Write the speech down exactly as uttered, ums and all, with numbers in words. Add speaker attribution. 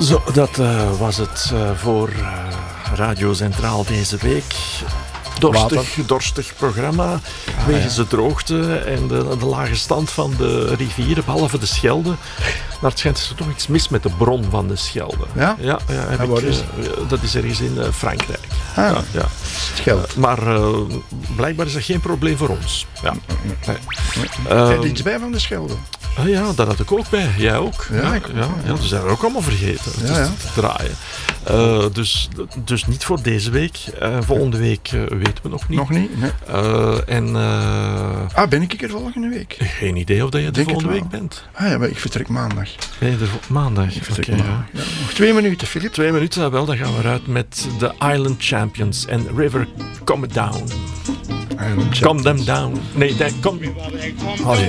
Speaker 1: Zo, dat uh, was het uh, voor uh, Radio Centraal deze week. Dorstig, dorstig programma, ah, wegens ja. de droogte en de, de lage stand van de rivieren, behalve de Schelde. Maar het schijnt er toch iets mis met de bron van de Schelde.
Speaker 2: Ja?
Speaker 1: Ja, ja heb
Speaker 2: ja,
Speaker 1: ik,
Speaker 2: is
Speaker 1: uh, dat is ergens in uh, Frankrijk.
Speaker 2: Ah,
Speaker 1: ja, ja.
Speaker 2: Schelde.
Speaker 1: Uh, maar uh, blijkbaar is dat geen probleem voor ons. Ja.
Speaker 2: Nee. Nee. Uh, er iets bij van de Schelde?
Speaker 1: Uh, ja, dat had ik ook bij. Jij ook?
Speaker 2: Ja,
Speaker 1: ja,
Speaker 2: ik ook,
Speaker 1: ja, ja. ja, dat zijn we ook allemaal vergeten.
Speaker 2: Ja,
Speaker 1: dus
Speaker 2: ja.
Speaker 1: te draaien. Uh, dus, dus niet voor deze week. Uh, volgende week uh, weten we nog niet.
Speaker 2: Nog niet? Nee.
Speaker 1: Uh, en, uh,
Speaker 2: ah, ben ik er volgende week?
Speaker 1: Geen idee of dat je de
Speaker 2: Denk
Speaker 1: volgende week bent.
Speaker 2: Ah ja, maar ik vertrek maandag.
Speaker 1: Nee, de vo- maandag.
Speaker 2: Ik vertrek
Speaker 1: okay,
Speaker 2: maandag. Ja. Ja, nog twee minuten, Filip.
Speaker 1: Twee minuten, nou wel. Dan gaan we eruit met de Island Champions en River Come Down.
Speaker 2: Island
Speaker 1: Come them down. Nee, that come... Oh, yeah.